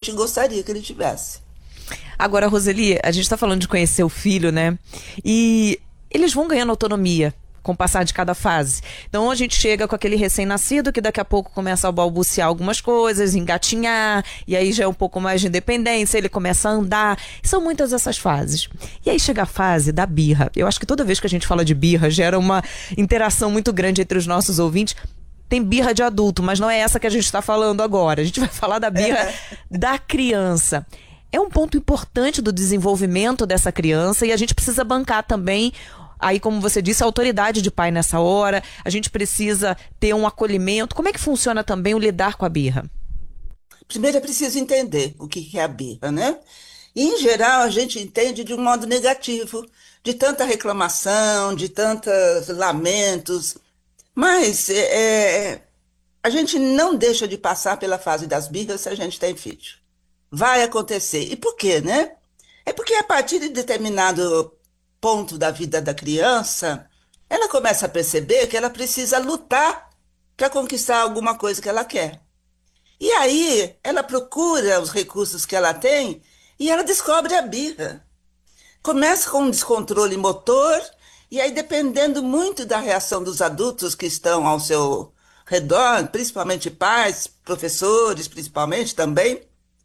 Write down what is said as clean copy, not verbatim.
gente gostaria que ele tivesse. Agora, Roseli, a gente está falando de conhecer o filho, né? E eles vão ganhando autonomia com o passar de cada fase. Então a gente chega com aquele recém-nascido que daqui a pouco começa a balbuciar algumas coisas, engatinhar, e aí já é um pouco mais de independência, ele começa a andar. São muitas essas fases. E aí chega a fase da birra. Eu acho que toda vez que a gente fala de birra, gera uma interação muito grande entre os nossos ouvintes. Tem birra de adulto, mas não é essa que a gente está falando agora. A gente vai falar da birra da criança. É um ponto importante do desenvolvimento dessa criança e a gente precisa bancar também. Aí, como você disse, a autoridade de pai nessa hora, a gente precisa ter um acolhimento. Como é que funciona também o lidar com a birra? Primeiro é preciso entender o que é a birra, né? E, em geral, a gente entende de um modo negativo, de tanta reclamação, de tantos lamentos. Mas a gente não deixa de passar pela fase das birras se a gente tem filho. Vai acontecer. E por quê, né? É porque a partir de determinado ponto da vida da criança, ela começa a perceber que ela precisa lutar para conquistar alguma coisa que ela quer. E aí ela procura os recursos que ela tem e ela descobre a birra. Começa com um descontrole motor e aí, dependendo muito da reação dos adultos que estão ao seu redor, principalmente pais, professores, principalmente também,